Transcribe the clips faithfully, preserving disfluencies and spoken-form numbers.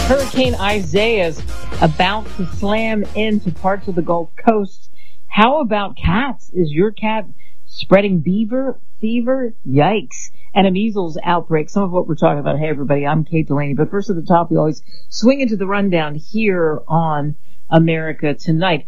Hurricane Isaiah's about to slam into parts of the Gulf Coast. How about cats? Is your cat spreading beaver fever? Yikes. And a measles outbreak. Some of what we're talking about. Hey, everybody, I'm Kate Delaney. But first at the top, we always swing into the rundown here on America Tonight.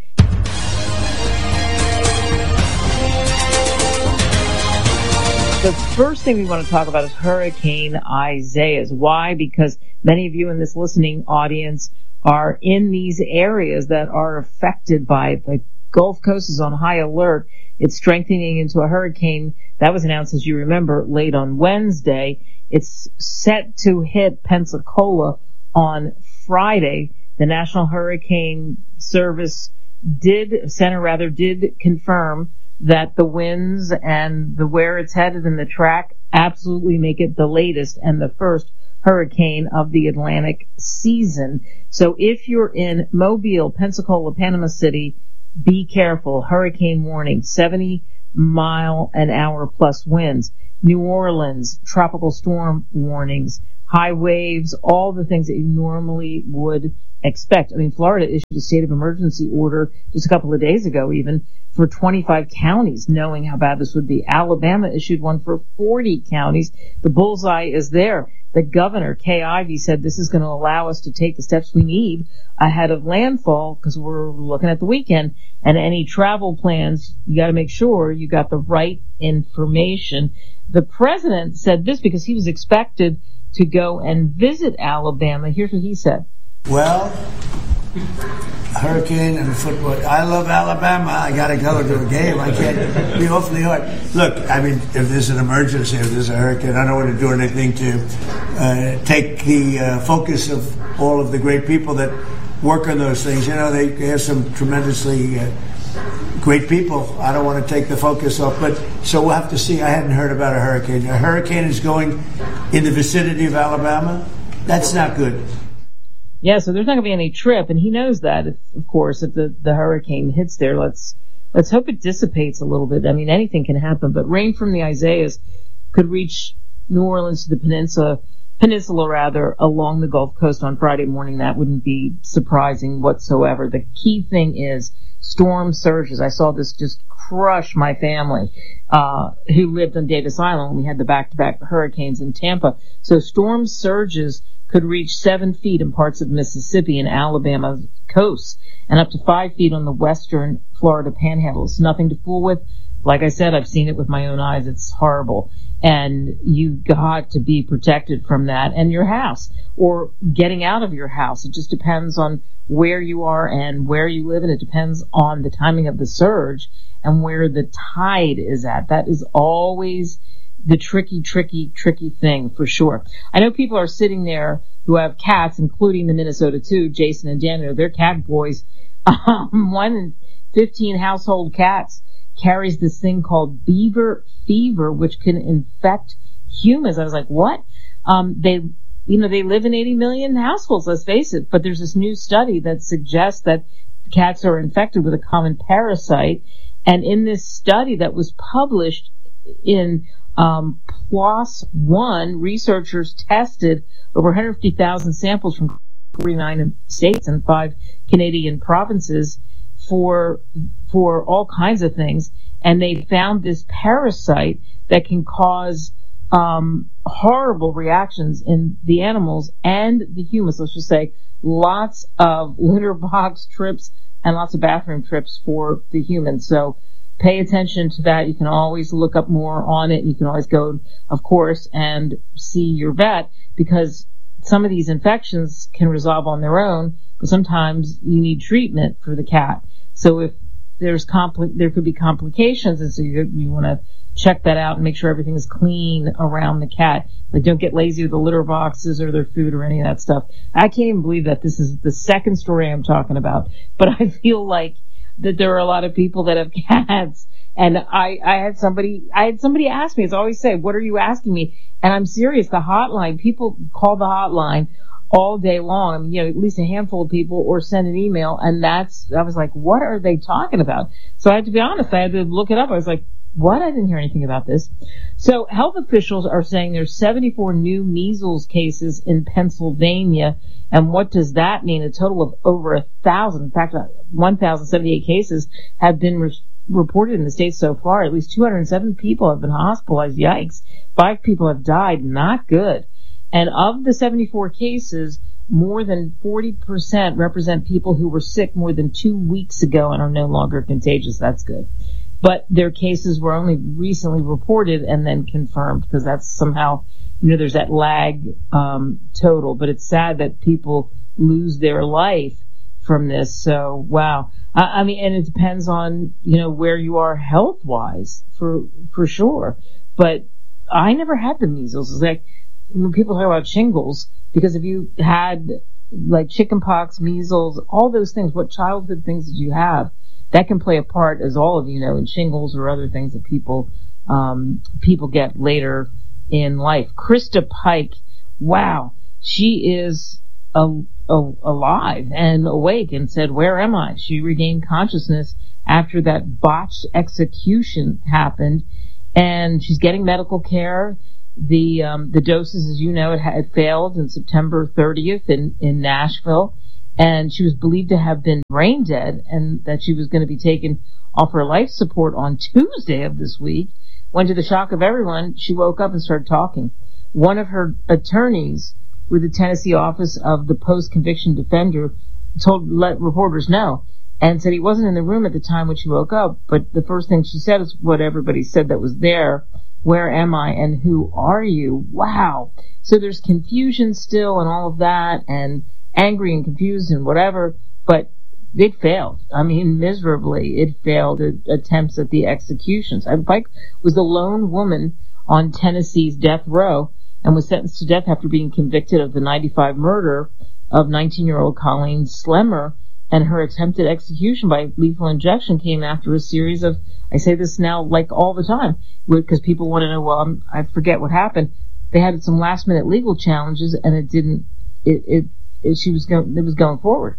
The first thing we want to talk about is Hurricane Isaiah. Why? Because many of you in this listening audience are in these areas that are affected by it. The Gulf Coast is on high alert. It's strengthening into a hurricane. That was announced, as you remember, late on Wednesday. It's set to hit Pensacola on Friday. The National Hurricane Service did, center rather, did confirm that the winds and the where it's headed and the track absolutely make it the latest and the first hurricane of the Atlantic season. So if you're in Mobile, Pensacola, Panama City, be careful. Hurricane warning, seventy mile an hour plus winds. New Orleans, tropical storm warnings, high waves, all the things that you normally would expect. I mean, Florida issued a state of emergency order just a couple of days ago even for twenty-five counties, knowing how bad this would be. Alabama issued one for forty counties. The bullseye is there. The governor, Kay Ivey, said this is going to allow us to take the steps we need ahead of landfall because we're looking at the weekend. And any travel plans, you got to make sure you got the right information. The president said this because he was expected to go and visit Alabama. Here's what he said. Well, hurricane and football. I love Alabama. I got to go to a game. I can't be awfully hard. Look, I mean, if there's an emergency, if there's a hurricane, I don't want to do anything to uh, take the uh, focus of all of the great people that work on those things. You know, they have some tremendously uh, great people. I don't want to take the focus off. But so we'll have to see. I hadn't heard about a hurricane. A hurricane is going in the vicinity of Alabama. That's not good. Yeah, so there's not going to be any trip, and he knows that, if, of course, if the, the hurricane hits there. Let's let's hope it dissipates a little bit. I mean, anything can happen, but rain from the Isaiahs could reach New Orleans to the peninsula, peninsula rather, along the Gulf Coast on Friday morning. That wouldn't be surprising whatsoever. The key thing is storm surges. I saw this just crush my family, uh, who lived on Davis Island when we had the back-to-back hurricanes in Tampa. So storm surges could reach seven feet in parts of Mississippi and Alabama's coast and up to five feet on the western Florida panhandle. It's nothing to fool with. Like I said, I've seen it with my own eyes. It's horrible. And you got to be protected from that and your house or getting out of your house. It just depends on where you are and where you live, and it depends on the timing of the surge and where the tide is at. That is always the tricky, tricky, tricky thing for sure. I know people are sitting there who have cats, including the Minnesota two, Jason and Daniel. They're cat boys. Um, one in fifteen household cats carries this thing called beaver fever, which can infect humans. I was like, what? Um, they, you know, they live in eighty million households, let's face it. But there's this new study that suggests that cats are infected with a common parasite. And in this study that was published in Um, PLOS One, researchers tested over one hundred fifty thousand samples from forty-nine states and five Canadian provinces for for all kinds of things, and they found this parasite that can cause um, horrible reactions in the animals and the humans. Let's just say lots of litter box trips and lots of bathroom trips for the humans. So pay attention to that. You can always look up more on it. You can always go, of course, and see your vet, because some of these infections can resolve on their own, but sometimes you need treatment for the cat. So if there's compli- there could be complications, and so you, you want to check that out and make sure everything is clean around the cat. Like, don't get lazy with the litter boxes or their food or any of that stuff. I can't even believe that this is the second story I'm talking about, but I feel like that there are a lot of people that have cats. And I, I had somebody, I had somebody ask me, as I always say, what are you asking me? And I'm serious, the hotline, people call the hotline all day long. I mean, you know, at least a handful of people, or send an email. And that's, I was like, what are they talking about? So I had to be honest, I had to look it up. I was like, what? I didn't hear anything about this. So health officials are saying there's seventy-four new measles cases in Pennsylvania. And what does that mean? A total of over a thousand, in fact, one thousand seventy-eight cases have been re- reported in the state so far. At least two hundred seven people have been hospitalized. Yikes. Five people have died. Not good. And of the seventy-four cases, more than forty percent represent people who were sick more than two weeks ago and are no longer contagious. That's good. But their cases were only recently reported and then confirmed, because that's somehow, you know, there's that lag um, total. But it's sad that people lose their life from this. So, wow. I, I mean, and it depends on, you know, where you are health-wise, for for sure. But I never had the measles. It's like when people talk about shingles, because if you had like chickenpox, measles, all those things, what childhood things did you have? That can play a part, as all of you know, in shingles or other things that people um, people get later in life. Krista Pike, wow, she is a, a, alive and awake, and said, "Where am I?" She regained consciousness after that botched execution happened, and she's getting medical care. The um, the doses, as you know, it had failed in September thirtieth in, in Nashville. And she was believed to have been brain dead, and that she was going to be taken off her life support on Tuesday of this week, when to the shock of everyone, she woke up and started talking. One of her attorneys with the Tennessee office of the post-conviction defender told let reporters know, and said he wasn't in the room at the time when she woke up, but the first thing she said is what everybody said that was there: "Where am I and who are you?" Wow. So there's confusion still and all of that, and angry and confused and whatever, but it failed. I mean, miserably, it failed at attempts at the executions. And Pike was the lone woman on Tennessee's death row and was sentenced to death after being convicted of the ninety-five murder of nineteen-year-old Colleen Slemmer, and her attempted execution by lethal injection came after a series of, I say this now like all the time, because people want to know, well, I'm, I forget what happened. They had some last-minute legal challenges, and it didn't, it, it she was going, it was going forward.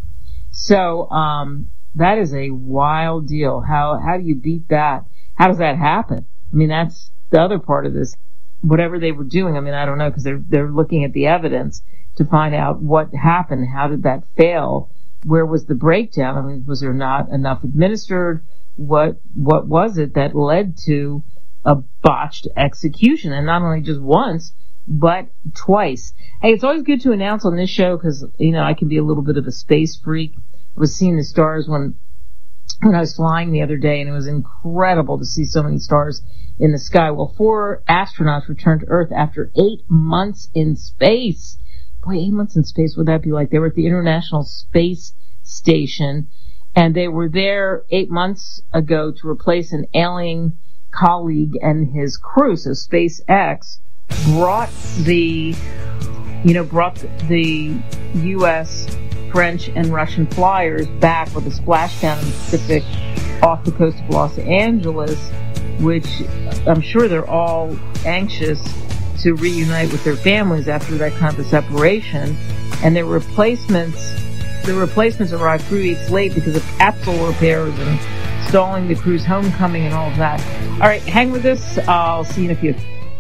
So, um, that is a wild deal. How, how do you beat that? How does that happen? I mean, that's the other part of this. Whatever they were doing, I mean, I don't know, because they're, they're looking at the evidence to find out what happened. How did that fail? Where was the breakdown? I mean, was there not enough administered? What, what was it that led to a botched execution? And not only just once, but twice. Hey, it's always good to announce on this show, because, you know, I can be a little bit of a space freak. I was seeing the stars when, when I was flying the other day, and it was incredible to see so many stars in the sky. Well, four astronauts returned to Earth after eight months in space. Boy, eight months in space, what would that be like? They were at the International Space Station, and they were there eight months ago to replace an ailing colleague and his crew. So SpaceX brought the, you know, brought the U S, French, and Russian flyers back with a splashdown in the Pacific off the coast of Los Angeles, which I'm sure they're all anxious to reunite with their families after that kind of a separation. And their replacements, the replacements arrived three weeks late because of capsule repairs and stalling the crew's homecoming and all of that. All right, hang with us. I'll see you in a few.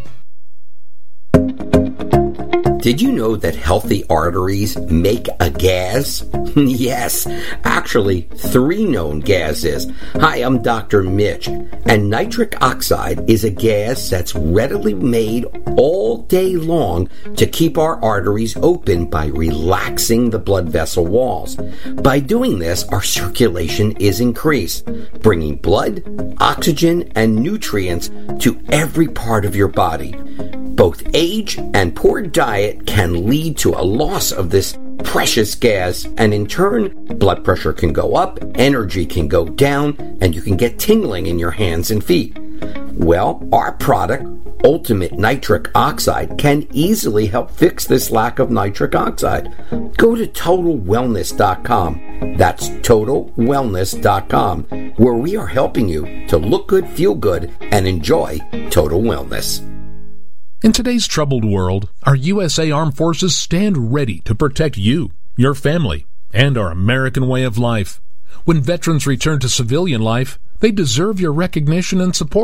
Did you know that healthy arteries make a gas? Yes, actually, three known gases. Hi, I'm Doctor Mitch, and nitric oxide is a gas that's readily made all day long to keep our arteries open by relaxing the blood vessel walls. By doing this, our circulation is increased, bringing blood, oxygen, and nutrients to every part of your body. Both age and poor diet can lead to a loss of this precious gas, and in turn, blood pressure can go up, energy can go down, and you can get tingling in your hands and feet. Well, our product, Ultimate Nitric Oxide, can easily help fix this lack of nitric oxide. Go to total wellness dot com. That's total wellness dot com, where we are helping you to look good, feel good, and enjoy total wellness. In today's troubled world, our U S A Armed Forces stand ready to protect you, your family, and our American way of life. When veterans return to civilian life, they deserve your recognition and support.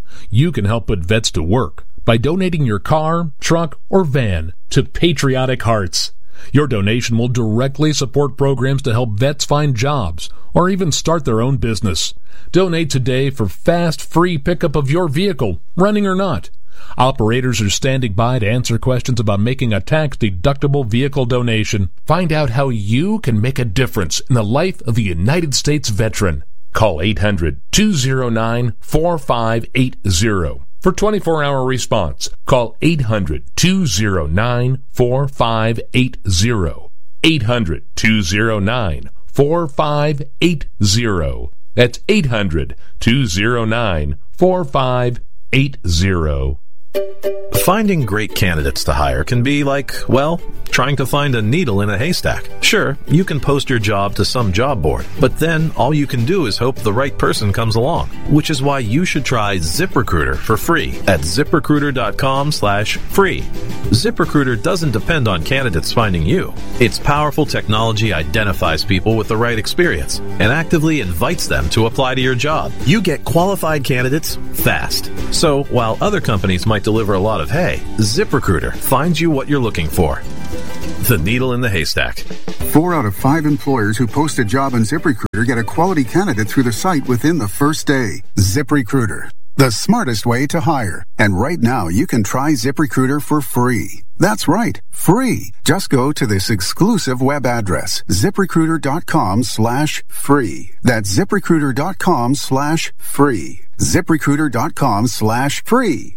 You can help put vets to work by donating your car, truck, or van to Patriotic Hearts. Your donation will directly support programs to help vets find jobs or even start their own business. Donate today for fast, free pickup of your vehicle, running or not. Operators are standing by to answer questions about making a tax-deductible vehicle donation. Find out how you can make a difference in the life of a United States veteran. Call eight hundred, two oh nine, four five eight oh. For twenty-four hour response, call eight hundred, two oh nine, four five eight oh. eight hundred, two oh nine, four five eight oh. That's eight hundred, two oh nine, four five eight oh. Finding great candidates to hire can be like, well, trying to find a needle in a haystack. Sure, you can post your job to some job board, but then all you can do is hope the right person comes along, which is why you should try ZipRecruiter for free at ZipRecruiter.com slash free. ZipRecruiter doesn't depend on candidates finding you. Its powerful technology identifies people with the right experience and actively invites them to apply to your job. You get qualified candidates fast. So while other companies might deliver a lot of hay, ZipRecruiter finds you what you're looking for. The needle in the haystack. Four out of five employers who post a job on ZipRecruiter get a quality candidate through the site within the first day. ZipRecruiter, the smartest way to hire. And right now, you can try ZipRecruiter for free. That's right, free. Just go to this exclusive web address, ZipRecruiter.com slash free. That's ZipRecruiter.com slash free. ZipRecruiter.com slash free.